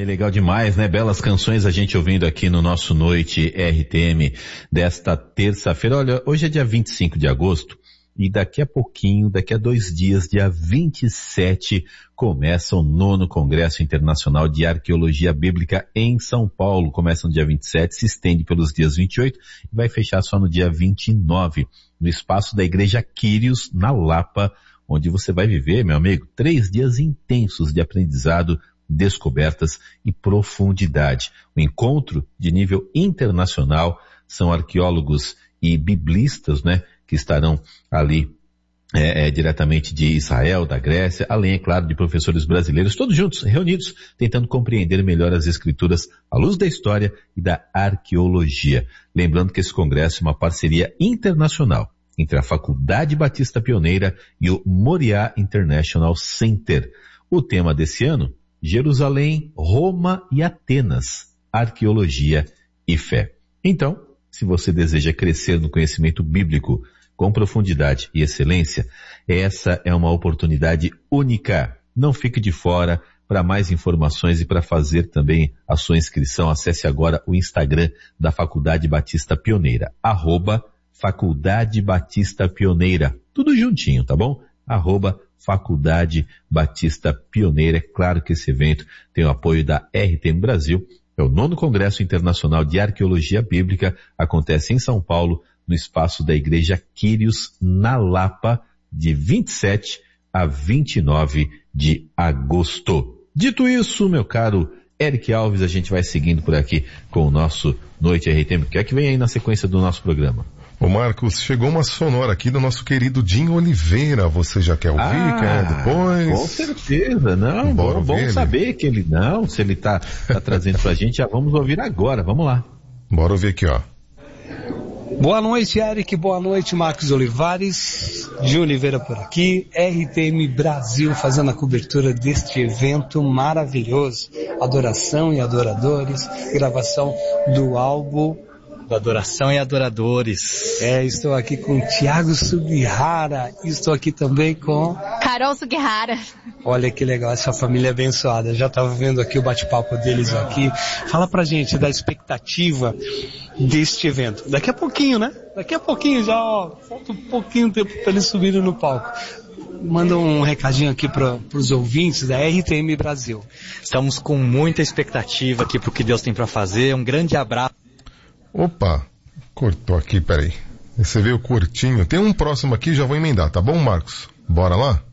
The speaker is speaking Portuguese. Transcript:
Aí, legal demais, né? Belas canções a gente ouvindo aqui no nosso Noite RTM desta terça-feira. Olha, hoje é dia 25 de agosto e daqui a pouquinho, daqui a 2 dias, dia 27, começa o 9º Congresso Internacional de Arqueologia Bíblica em São Paulo. Começa no dia 27, se estende pelos dias 28 e vai fechar só no dia 29, no espaço da Igreja Quírios, na Lapa, onde você vai viver, meu amigo, 3 dias intensos de aprendizado, descobertas e profundidade. O encontro de nível internacional são arqueólogos e biblistas, né, que estarão ali diretamente de Israel, da Grécia, além, é claro, de professores brasileiros, todos juntos, reunidos, tentando compreender melhor as escrituras à luz da história e da arqueologia. Lembrando que esse congresso é uma parceria internacional entre a Faculdade Batista Pioneira e o Moriá International Center. O tema desse ano: Jerusalém, Roma e Atenas, arqueologia e fé. Então, se você deseja crescer no conhecimento bíblico com profundidade e excelência, essa é uma oportunidade única. Não fique de fora. Para mais informações e para fazer também a sua inscrição, acesse agora o Instagram da Faculdade Batista Pioneira, @Faculdade Batista Pioneira. Tudo juntinho, tá bom? Faculdade Batista Pioneira. É claro que esse evento tem o apoio da RTM Brasil. É o 9º Congresso Internacional de Arqueologia Bíblica. Acontece em São Paulo, no espaço da Igreja Quírios, na Lapa, de 27 a 29 de agosto. Dito isso, meu caro Eric Alves, a gente vai seguindo por aqui com o nosso Noite RTM. O que é que vem aí na sequência do nosso programa? Ô Marcos, chegou uma sonora aqui do nosso querido Dinho Oliveira. Você já quer ouvir? Quer depois? Com certeza, não. Bom saber que ele não, se ele tá trazendo pra gente, já vamos ouvir agora. Vamos lá. Bora ouvir aqui, ó. Boa noite, Eric. Boa noite, Marcos Olivares. Dinho Oliveira por aqui. RTM Brasil fazendo a cobertura deste evento maravilhoso. Adoração e Adoradores. Gravação do álbum do Adoração e Adoradores. Estou aqui com Thiago Sugihara. Estou aqui também com Carol Sugihara. Olha que legal, essa família abençoada. Já estava vendo aqui o bate-papo deles aqui. Fala pra gente da expectativa deste evento. Daqui a pouquinho, né? Daqui a pouquinho já, falta um pouquinho de tempo para eles subirem no palco. Manda um recadinho aqui para os ouvintes da RTM Brasil. Estamos com muita expectativa aqui pro que Deus tem para fazer. Um grande abraço. Opa, cortou aqui, peraí. Você veio curtinho. Tem um próximo aqui, já vou emendar, tá bom, Marcos? Bora lá?